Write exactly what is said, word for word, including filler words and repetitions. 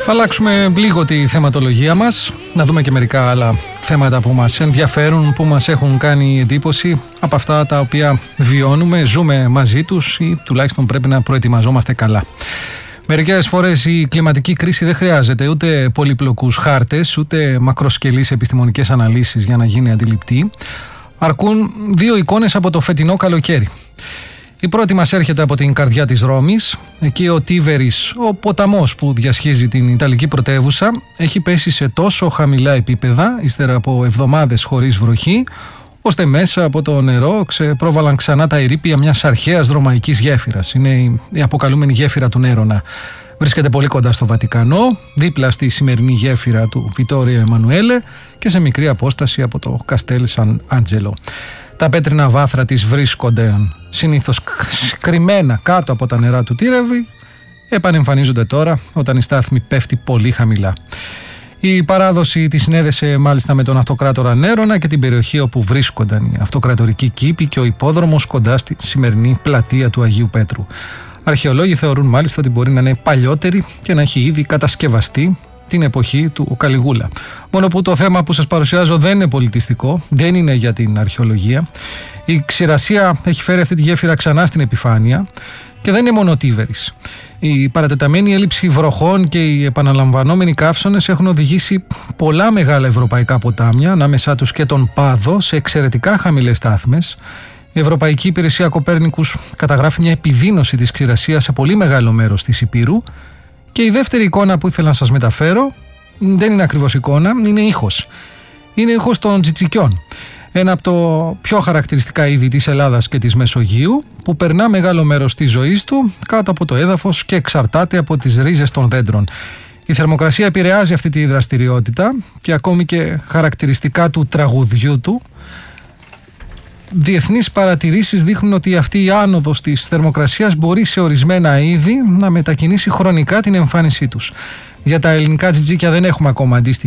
Θα αλλάξουμε λίγο τη θεματολογία μας, να δούμε και μερικά άλλα θέματα που μας ενδιαφέρουν, που μας έχουν κάνει εντύπωση από αυτά τα οποία βιώνουμε, ζούμε μαζί τους ή τουλάχιστον πρέπει να προετοιμαζόμαστε καλά. Μερικές φορές η κλιματική κρίση δεν χρειάζεται ούτε πολύπλοκους χάρτες, ούτε μακροσκελείς επιστημονικές αναλύσεις για να γίνει αντιληπτή. Αρκούν δύο εικόνες από το φετινό καλοκαίρι. Η πρώτη μας έρχεται από την καρδιά της Ρώμης. Εκεί ο Τίβερης, ο ποταμός που διασχίζει την Ιταλική πρωτεύουσα, έχει πέσει σε τόσο χαμηλά επίπεδα, ύστερα από εβδομάδες χωρίς βροχή, ώστε μέσα από το νερό ξεπρόβαλαν ξανά τα ερείπια μιας αρχαίας ρωμαϊκής γέφυρας. Είναι η αποκαλούμενη γέφυρα του Νέρονα. Βρίσκεται πολύ κοντά στο Βατικανό, δίπλα στη σημερινή γέφυρα του Βιτόριο Εμμανουέλε και σε μικρή απόσταση από το Καστέλ Σαν Άντζελο. Τα πέτρινα βάθρα της βρίσκονται συνήθως κρυμμένα κάτω από τα νερά του Τήραβη, επανεμφανίζονται τώρα όταν η στάθμη πέφτει πολύ χαμηλά. Η παράδοση τη συνέδεσε μάλιστα με τον αυτοκράτορα Νέρονα και την περιοχή όπου βρίσκονταν η αυτοκρατορική κήπη και ο υπόδρομος κοντά στη σημερινή πλατεία του Αγίου Πέτρου. Αρχαιολόγοι θεωρούν μάλιστα ότι μπορεί να είναι παλιότερη και να έχει ήδη κατασκευαστεί την εποχή του Καλιγούλα. Μόνο που το θέμα που σας παρουσιάζω δεν είναι πολιτιστικό, δεν είναι για την αρχαιολογία. Η ξηρασία έχει φέρει αυτή τη γέφυρα ξανά στην επιφάνεια και δεν είναι μόνο ο Τίβερης. Η παρατεταμένη έλλειψη βροχών και οι επαναλαμβανόμενοι καύσωνες έχουν οδηγήσει πολλά μεγάλα ευρωπαϊκά ποτάμια, ανάμεσά τους και τον Πάδο, σε εξαιρετικά χαμηλές στάθμες. Η Ευρωπαϊκή Υπηρεσία Κοπέρνικους καταγράφει μια επιδείνωση της ξηρασίας σε πολύ μεγάλο μέρος της Υπήρου. Και η δεύτερη εικόνα που ήθελα να σας μεταφέρω δεν είναι ακριβώς εικόνα, είναι ήχος. Είναι ήχος των τζιτσικιών. Ένα από το πιο χαρακτηριστικά είδη της Ελλάδας και της Μεσογείου, που περνά μεγάλο μέρος της ζωής του κάτω από το έδαφος και εξαρτάται από τις ρίζες των δέντρων. Η θερμοκρασία επηρεάζει αυτή τη δραστηριότητα και ακόμη και χαρακτηριστικά του τραγουδιού του. Διεθνείς παρατηρήσεις δείχνουν ότι αυτή η άνοδος της θερμοκρασίας μπορεί σε ορισμένα είδη να μετακινήσει χρονικά την εμφάνισή τους. Για τα ελληνικά τζιτζίκια δεν έχουμε ακόμα αντίστοιχη